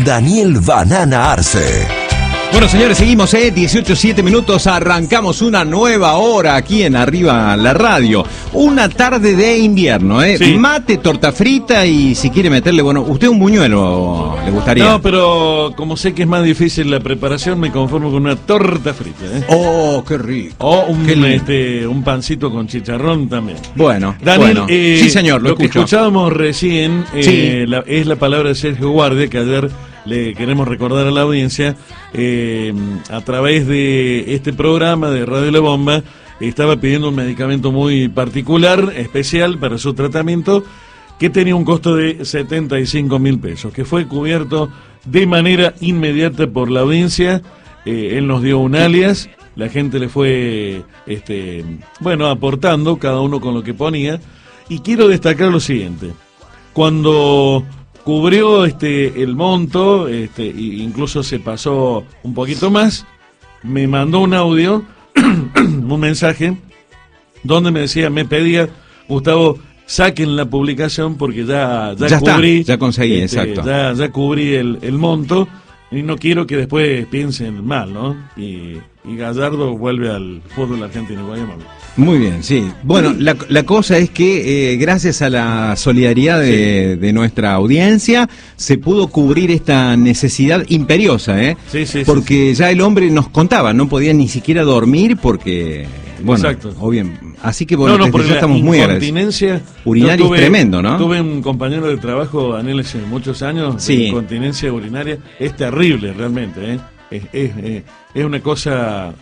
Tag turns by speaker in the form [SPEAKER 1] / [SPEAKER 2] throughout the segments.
[SPEAKER 1] Daniel Banana Arce.
[SPEAKER 2] Bueno, señores, seguimos, 18:07 minutos, arrancamos una nueva hora aquí en Arriba la Radio. Una tarde de invierno,
[SPEAKER 3] Sí.
[SPEAKER 2] Mate, torta frita y si quiere meterle, bueno, usted un buñuelo le gustaría.
[SPEAKER 3] No, pero como sé que es más difícil la preparación, me conformo con una torta frita,
[SPEAKER 2] Oh, qué rico.
[SPEAKER 3] O
[SPEAKER 2] Qué lindo.
[SPEAKER 3] un pancito con chicharrón también.
[SPEAKER 2] Bueno,
[SPEAKER 3] Daniel,
[SPEAKER 2] bueno. Sí, señor, lo
[SPEAKER 3] que
[SPEAKER 2] escucho.
[SPEAKER 3] escuchábamos recién
[SPEAKER 2] Sí.
[SPEAKER 3] es la palabra de Sergio Guardia, que ayer le queremos recordar a la audiencia, a través de este programa de Radio La Bomba, estaba pidiendo un medicamento muy particular, especial para su tratamiento, que tenía un costo de 75.000 pesos, que fue cubierto de manera inmediata por la audiencia. Él nos dio un alias, la gente le fue aportando, cada uno con lo que ponía, y quiero destacar lo siguiente: cuando cubrió el monto, incluso se pasó un poquito más, me mandó un audio, un mensaje, donde me decía, me pedía, Gustavo, saquen la publicación porque ya cubrí,
[SPEAKER 2] está, ya conseguí, exacto.
[SPEAKER 3] ya cubrí el monto, y no quiero que después piensen mal, ¿no? Y Gallardo vuelve al fútbol argentino, Guaymallén.
[SPEAKER 2] Muy bien, sí. Bueno, la cosa es que gracias a la solidaridad de nuestra audiencia se pudo cubrir esta necesidad imperiosa,
[SPEAKER 3] Sí,
[SPEAKER 2] porque ya el hombre nos contaba, no podía ni siquiera dormir porque, bueno,
[SPEAKER 3] exacto.
[SPEAKER 2] Obviamente. Así que bueno,
[SPEAKER 3] porque
[SPEAKER 2] ya estamos muy
[SPEAKER 3] incontinencia
[SPEAKER 2] urinaria es tremendo, ¿no?
[SPEAKER 3] Tuve un compañero de trabajo, Daniel, hace muchos años,
[SPEAKER 2] sí.
[SPEAKER 3] de incontinencia urinaria, es terrible realmente, es una cosa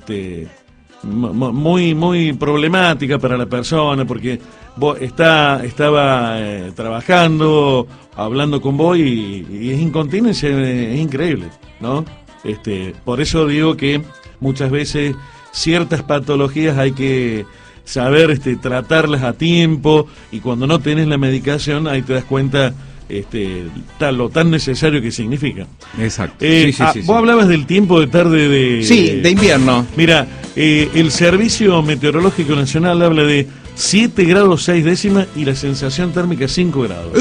[SPEAKER 3] muy problemática para la persona, porque estaba trabajando, hablando con vos y es incontinencia, es increíble, ¿no? Por eso digo que muchas veces ciertas patologías hay que saber tratarlas a tiempo, y cuando no tenés la medicación ahí te das cuenta lo tan necesario que significa.
[SPEAKER 2] Exacto.
[SPEAKER 3] Vos hablabas del tiempo de tarde
[SPEAKER 2] de invierno.
[SPEAKER 3] Mira, el Servicio Meteorológico Nacional habla de 7 grados 6 décimas y la sensación térmica 5 grados.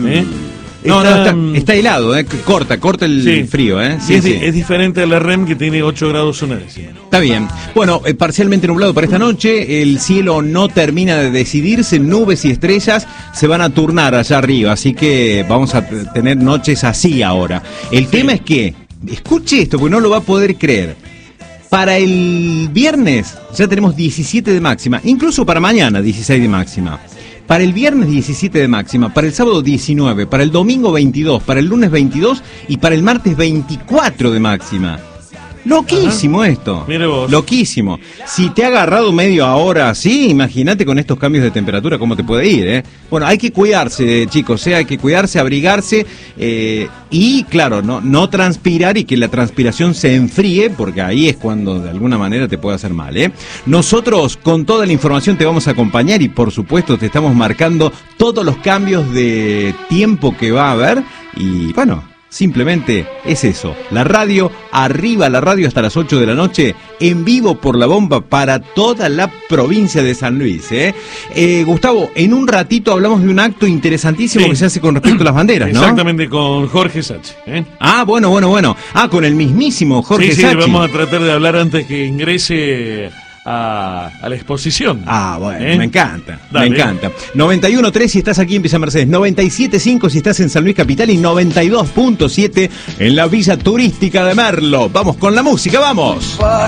[SPEAKER 2] Está helado, corta el frío,
[SPEAKER 3] Sí, es diferente a la REM, que tiene 8 grados 1 décima.
[SPEAKER 2] Está bien. Bueno, parcialmente nublado para esta noche, el cielo no termina de decidirse, nubes y estrellas se van a turnar allá arriba, así que vamos a tener noches así ahora. El tema es que, escuche esto, porque no lo va a poder creer. Para el viernes ya tenemos 17 de máxima, incluso para mañana 16 de máxima. Para el viernes 17 de máxima, para el sábado 19, para el domingo 22, para el lunes 22 y para el martes 24 de máxima. Loquísimo. Ajá. Esto.
[SPEAKER 3] Mire vos.
[SPEAKER 2] Loquísimo. Si te ha agarrado medio ahora así, imagínate con estos cambios de temperatura cómo te puede ir, Bueno, hay que cuidarse, chicos, hay que cuidarse, abrigarse y, claro, no transpirar y que la transpiración se enfríe, porque ahí es cuando de alguna manera te puede hacer mal, Nosotros con toda la información te vamos a acompañar y, por supuesto, te estamos marcando todos los cambios de tiempo que va a haber y, bueno, simplemente es eso, la radio, arriba la radio hasta las 8 de la noche, en vivo por La Bomba para toda la provincia de San Luis, Gustavo, en un ratito hablamos de un acto interesantísimo que se hace con respecto a las banderas, ¿no?
[SPEAKER 3] Exactamente, con Jorge Sachi,
[SPEAKER 2] Ah, bueno. Con el mismísimo Jorge Sachi.
[SPEAKER 3] Sí, vamos a tratar de hablar antes que ingrese a la exposición.
[SPEAKER 2] Bueno, me encanta. 91.3 si estás aquí en Villa Mercedes, 97.5 si estás en San Luis Capital y 92.7 en la Villa Turística de Merlo. Vamos con la música, vamos.